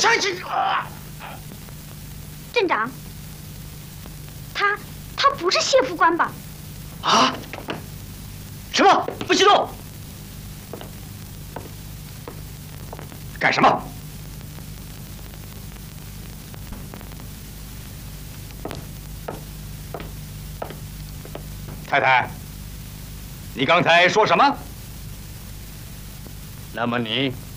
镇长，他不是谢副官吧？ 啊？什么？不许动！干什么？太太，你刚才说什么？那么你